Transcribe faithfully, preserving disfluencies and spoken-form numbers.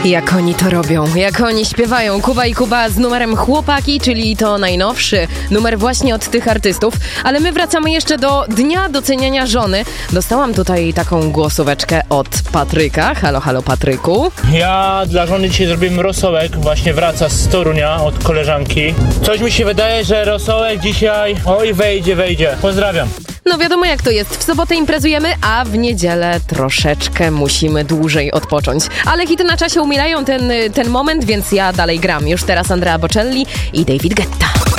Jak oni to robią, jak oni śpiewają. Kuba i Kuba z numerem Chłopaki, czyli to najnowszy numer właśnie od tych artystów. Ale my wracamy jeszcze do Dnia Doceniania Żony. Dostałam tutaj taką głosóweczkę od Patryka. Halo, halo Patryku. Ja dla żony dzisiaj zrobiłem rosołek. Właśnie wraca z Torunia od koleżanki. Coś mi się wydaje, że rosołek dzisiaj... Oj, wejdzie, wejdzie. Pozdrawiam. No wiadomo jak to jest. W sobotę imprezujemy, a w niedzielę troszeczkę musimy dłużej odpocząć. Ale hity na czasie umierają ten, ten moment, więc ja dalej gram. Już teraz Andrea Bocelli i David Guetta.